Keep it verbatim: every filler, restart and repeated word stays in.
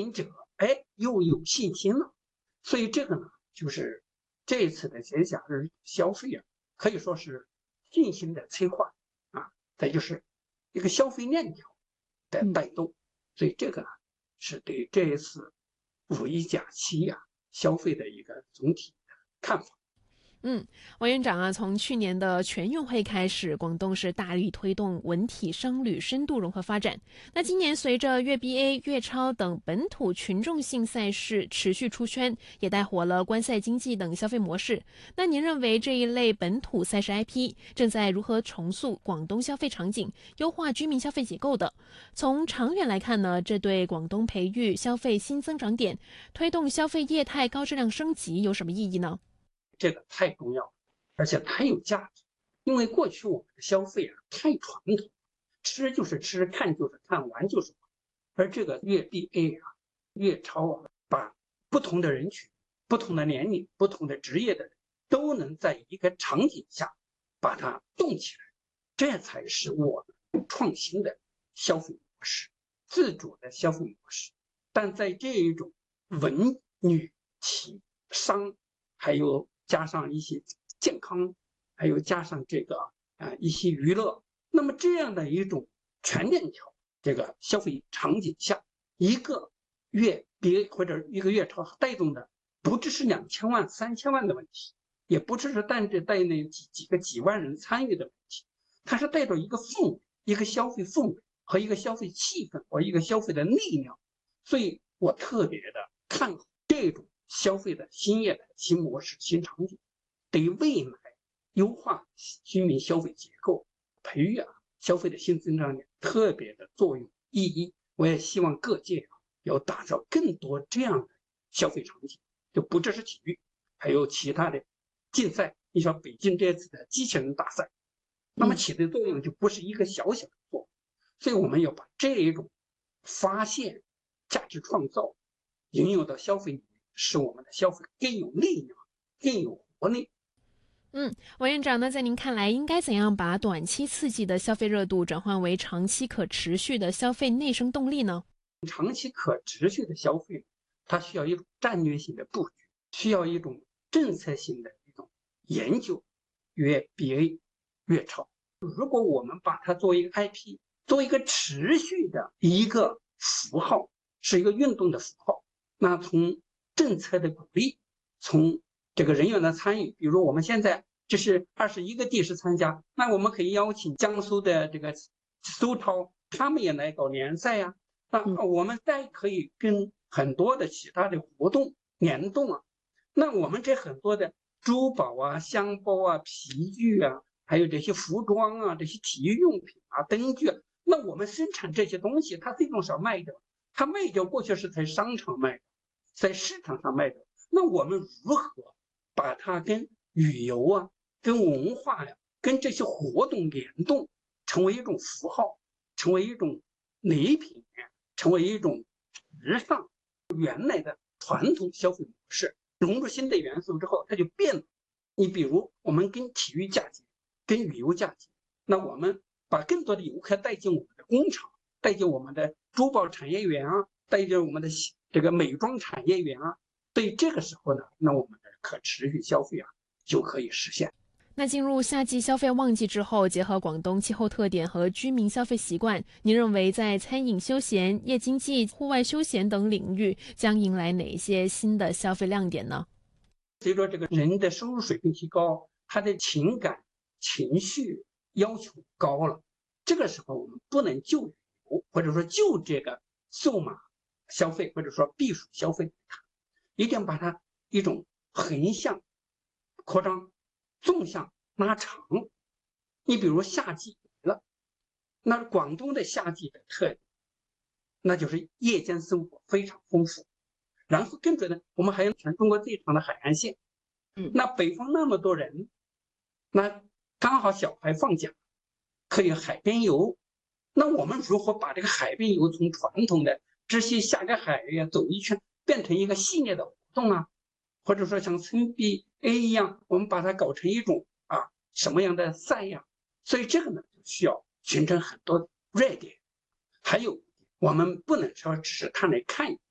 饮者哎又有信心了。所以这个呢，就是这一次的节假日消费啊，可以说是信心的催化啊，再就是一个消费链条的带动。所以这个是对这一次五一假期呀、啊、消费的一个总体的看法。 嗯，王院长啊，从去年的全运会开始，广东是大力推动文体商旅深度融合发展。那今年随着粤 B A、粤超等本土群众性赛事持续出圈，也带火了观赛经济等消费模式。那您认为这一类本土赛事 I P 正在如何重塑广东消费场景，优化居民消费结构的？从长远来看呢，这对广东培育消费新增长点、推动消费业态高质量升级有什么意义呢？ 这个太重要了，而且太有价值。因为过去我们的消费啊太传统，吃就是吃，看就是看，玩就是玩。而这个粤 B A 啊、粤超啊，把不同的人群、不同的年龄、不同的职业的人，都能在一个场景下把它动起来，这才是我们创新的消费模式、自主的消费模式。但在这一种文旅企商，还有加上一些健康，还有加上这个啊、呃、一些娱乐，那么这样的一种全链条这个消费场景下，一个月别或者一个月超带动的不只是两千万、三千万的问题，也不只是带着带那几几个几万人参与的问题，它是带着一个氛围、一个消费氛围和一个消费气氛和一个消费的力量。所以我特别的看好这种消费的新业态、新模式、新场景，对未来优化居民消费结构、培育啊消费的新增长点特别的作用意义。我也希望各界啊要打造更多这样的消费场景，就不只是体育，还有其他的竞赛。你像北京这次的机器人大赛，那么起的作用就不是一个小小的作用。所以我们要把这一种发现、价值创造应用到消费里面，使我们的消费更有力量、更有活力。 嗯，王院长呢，在您看来，应该怎样把短期刺激的消费热度转换为长期可持续的消费内生动力呢？ 长期可持续的消费，它需要一种战略性的布局，需要一种政策性的一种研究，越 B A 越超。如果我们把它作为一个 I P， 作为一个持续的一个符号，是一个运动的符号，那从政策的鼓励，从这个人员的参与，比如我们现在这是二十一个地市参加，那我们可以邀请江苏的这个苏超，他们也来搞联赛呀、啊。那我们再可以跟很多的其他的活动联动啊。那我们这很多的珠宝啊、香包啊、皮具啊，还有这些服装啊、这些体育用品啊、灯具啊，那我们生产这些东西，它最终是要卖掉，它卖掉过去是在商场卖的，在市场上卖的。那我们如何把它跟旅游啊、跟文化呀、啊、跟这些活动联动，成为一种符号，成为一种礼品，成为一种时尚原来的传统消费模式，融入新的元素之后，它就变了。你比如我们跟体育嫁接，跟旅游嫁接，那我们把更多的游客带进我们的工厂，带进我们的珠宝产业园啊，带进我们的这个美妆产业园啊。对这个时候呢，那我们的可持续消费啊就可以实现。 那进入夏季消费旺季之后，结合广东气候特点和居民消费习惯，您认为在餐饮、休闲、夜经济、户外休闲等领域将迎来哪一些新的消费亮点呢？ 随着这个人的收入水平提高，他的情感情绪要求高了，这个时候我们不能就旅游或者说就这个数码消费或者说避暑消费，一定把它一种横向扩张、纵向拉长。你比如夏季了，那广东的夏季的特点，那就是夜间生活非常丰富。然后跟着呢，我们还有全中国最长的海岸线。那北方那么多人，那刚好小孩放假，可以海边游。那我们如何把这个海边游从传统的只是下个海呀走一圈，变成一个系列的活动啊？或者说像村 B A 一样，我们把它搞成一种啊什么样的赛呀？所以这个呢，就需要形成很多热点。还有，我们不能说只是看来看，